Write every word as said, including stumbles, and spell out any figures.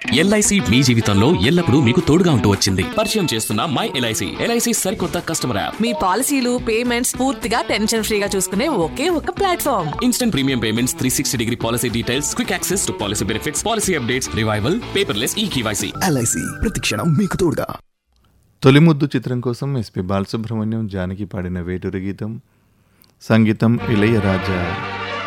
LIC మీ జీవితంలో ఎల్లప్పుడూ మీకు తోడుగా ఉంటూ వచ్చింది. పరిచయం చేస్తున్న మై ఎల్ఐసి ఎల్ఐసి సరికొత్త కస్టమర్ యాప్. మీ పాలసీలు పేమెంట్స్ పూర్తిగా టెన్షన్ ఫ్రీగా చూసుకునే ఒకే ఒక platform. Instant premium payments, three sixty degree policy details, quick access to policy benefits, policy updates, revival, paperless ఈ కేవైసీ. ఎల్ఐసి ప్రతిక్షణం మీకు తోడుగా. తొలిముద్దు చిత్రం కోసం ఎస్పి బాలసుబ్రహ్మణ్యం, జానకి పాడిన వేటూరి గీతం, సంగీతం ఇళయరాజా.